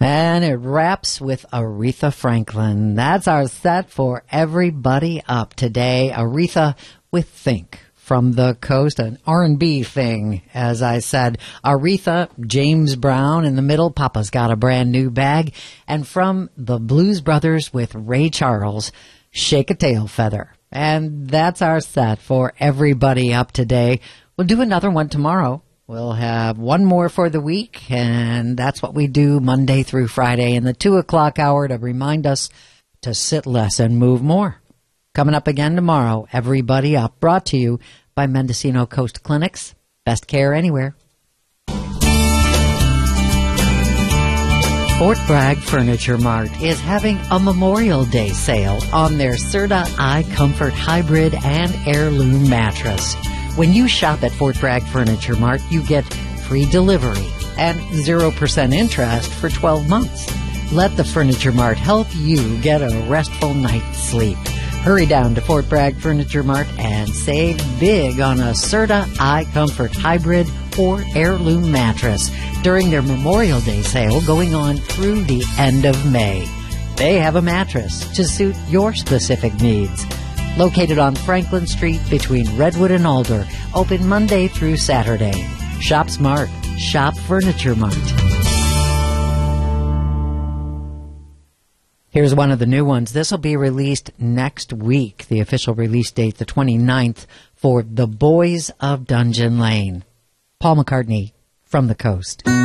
And it wraps with Aretha Franklin. That's our set for Everybody Up today. Aretha with Think from the Coast, an R&B thing, as I said. Aretha, James Brown in the middle, Papa's Got a Brand New Bag. And from the Blues Brothers with Ray Charles, Shake a Tail Feather. And that's our set for Everybody Up today. We'll do another one tomorrow. We'll have one more for the week, and that's what we do Monday through Friday in the 2 o'clock hour to remind us to sit less and move more. Coming up again tomorrow, Everybody Up, brought to you by Mendocino Coast Clinics. Best care anywhere. Fort Bragg Furniture Mart is having a Memorial Day sale on their Serta iComfort Hybrid and Heirloom mattress. When you shop at Fort Bragg Furniture Mart, you get free delivery and 0% interest for 12 months. Let the Furniture Mart help you get a restful night's sleep. Hurry down to Fort Bragg Furniture Mart and save big on a Serta iComfort Hybrid or Heirloom mattress during their Memorial Day sale going on through the end of May. They have a mattress to suit your specific needs. Located on Franklin Street between Redwood and Alder. Open Monday through Saturday. Shop smart. Shop Furniture Mart. Here's one of the new ones. This will be released next week. The official release date, the 29th, for The Boys of Dungeon Lane. Paul McCartney from the Coast.